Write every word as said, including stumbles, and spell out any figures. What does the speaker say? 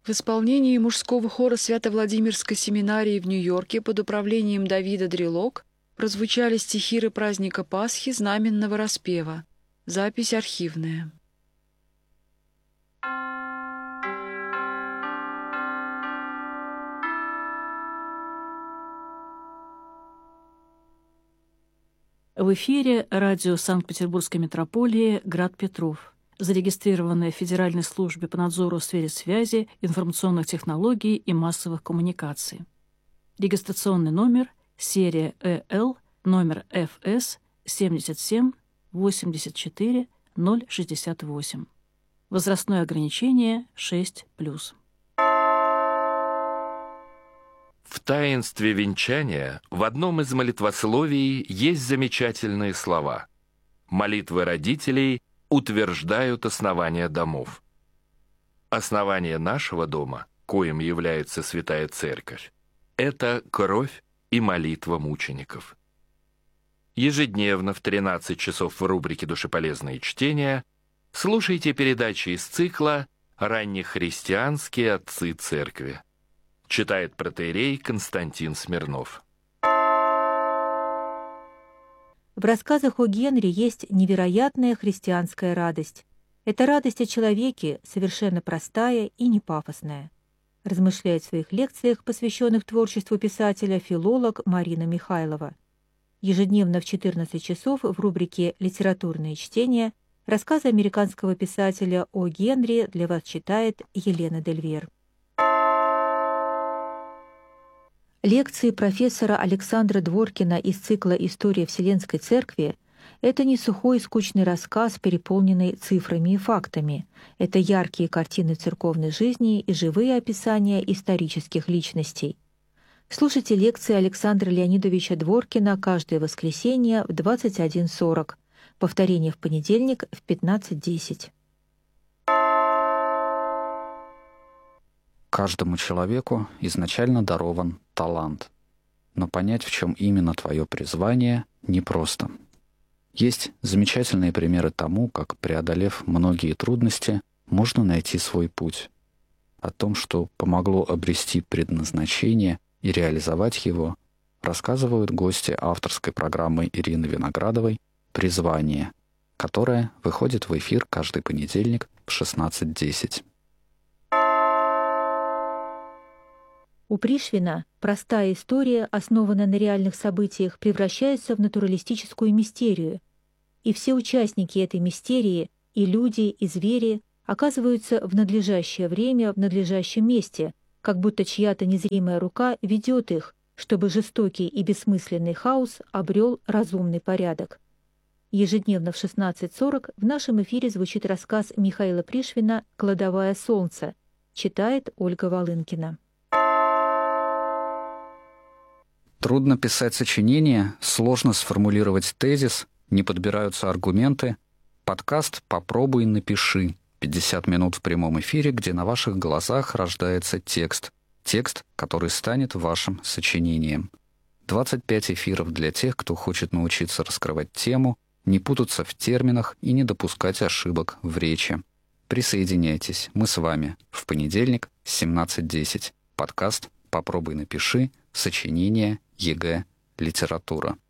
В исполнении мужского хора Свято-Владимирской семинарии в Нью-Йорке под управлением Давида Дрелок прозвучали стихиры праздника Пасхи знаменного распева. Запись архивная. В эфире радио Санкт-Петербургской метрополии «Град Петров», зарегистрированное в Федеральной службе по надзору в сфере связи, информационных технологий и массовых коммуникаций. Регистрационный номер серия Э Л, номер Ф С семьдесят семь восемьдесят четыре ноль шестьдесят восемь. Возрастное ограничение шесть плюс. В таинстве венчания в одном из молитвословий есть замечательные слова. Молитвы родителей утверждают основания домов. Основание нашего дома, коим является Святая Церковь, это кровь и молитва мучеников. Ежедневно в тринадцать часов в рубрике «Душеполезные чтения» слушайте передачи из цикла «Раннехристианские отцы церкви». Читает протоиерей Константин Смирнов. В рассказах о Генри есть невероятная христианская радость. Это радость о человеке, совершенно простая и не пафосная, размышляет в своих лекциях, посвященных творчеству писателя, филолог Марина Михайлова. Ежедневно в четырнадцать часов в рубрике «Литературные чтения» рассказы американского писателя о Генри для вас читает Елена Дельвер. Лекции профессора Александра Дворкина из цикла «История Вселенской Церкви» — это не сухой и скучный рассказ, переполненный цифрами и фактами. Это яркие картины церковной жизни и живые описания исторических личностей. Слушайте лекции Александра Леонидовича Дворкина каждое воскресенье в двадцать один сорок, повторение в понедельник в пятнадцать десять. Каждому человеку изначально дарован талант, но понять, в чем именно твое призвание, непросто. Есть замечательные примеры тому, как, преодолев многие трудности, можно найти свой путь. О том, что помогло обрести предназначение и реализовать его, рассказывают гости авторской программы Ирины Виноградовой «Призвание», которая выходит в эфир каждый понедельник в шестнадцать десять. У Пришвина простая история, основанная на реальных событиях, превращается в натуралистическую мистерию, и все участники этой мистерии, и люди, и звери, оказываются в надлежащее время в надлежащем месте, как будто чья-то незримая рука ведет их, чтобы жестокий и бессмысленный хаос обрел разумный порядок. Ежедневно в шестнадцать сорок в нашем эфире звучит рассказ Михаила Пришвина «Кладовая солнца», читает Ольга Волынкина. Трудно писать сочинение, сложно сформулировать тезис, не подбираются аргументы. Подкаст «Попробуй, напиши». пятьдесят минут в прямом эфире, где на ваших глазах рождается текст. Текст, который станет вашим сочинением. двадцать пять эфиров для тех, кто хочет научиться раскрывать тему, не путаться в терминах и не допускать ошибок в речи. Присоединяйтесь, мы с вами. В понедельник в семнадцать десять. Подкаст «Попробуй, напиши». Сочинение, ЕГЭ, литература.